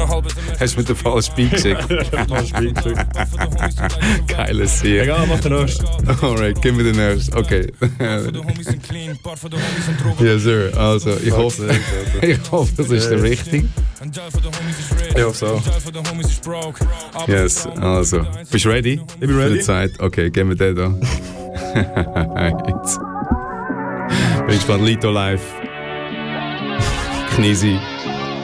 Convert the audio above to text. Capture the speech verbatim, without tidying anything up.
Hast du mit dem falschen Beat geschickt? Geiles Sieg. Egal, mach den ersten. Alright, gib mir den ersten. Okay. Ja, Sir. Also, ich hoffe, ich hoffe, das ist der richtige. Ich hoffe so. Yes, also. Bist du ready? Ich bin ready. Für die Zeit? Okay, gib mir den da. Jetzt. Bin gespannt. Lito live. Knisi.